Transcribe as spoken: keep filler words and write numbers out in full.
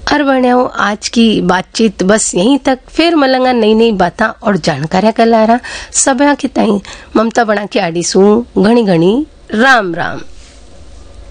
और बण्यो आज की बातचीत बस यहीं तक। फिर मलंगा नई नई बातां और जानकारियां कलारा सब के ताई ममता बना के आड़ी सू घणी घणी राम राम।